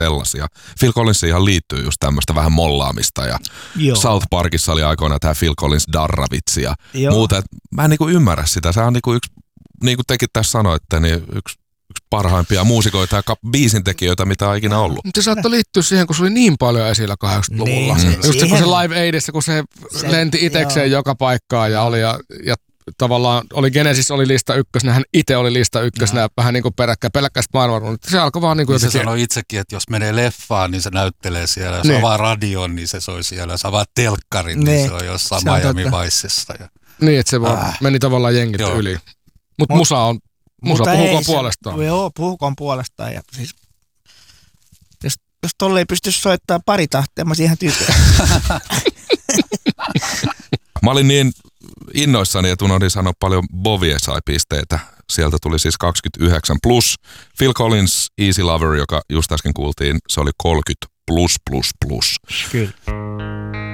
sellaisia. Phil Collinsiinhan liittyy just tämmöistä vähän mollaamista ja South Parkissa oli aikoinaan tämä Phil Collins darravitsi ja muuta. Mä en niinku ymmärrä sitä. Se on niinku yksi, niin kuin tekin tässä sanoitte, niin yksi parhaimpia muusikoita ja biisintekijöitä, mitä on ikinä ollut. Se saattoi liittyä siihen, kun se oli niin paljon esillä 80-luvulla. Niin, just se, kun se Live Aidissä, kun se lenti itekseen joka paikkaan ja oli ja tavallaan oli Genesis oli lista ykkösenä, hän itse oli lista ykkösenä vähän niin kuin peräkkäistä maailmaa. Se alkoi vaan niin kuin jotenkin. Se sanoi itsekin, että jos menee leffaan, niin se näyttelee siellä. Jos avaa radion, niin se soi siellä. Jos avaa telkkarin, niin se on jossain Miami Vicessa. Niin, että se vaan meni tavallaan jengit yli. Mutta musa puhukoon puolestaan. Joo, puhukoon puolestaan. Ja siis, jos tolle ei pysty soittamaan pari tahtia, mä siihen tyytyväinen. Mä olin niin innoissani, että unohdin sanoa paljon Bovie sai pisteitä. Sieltä tuli siis 29 plus. Phil Collins Easy Lover, joka just äsken kuultiin, se oli 30 plus. Kyllä.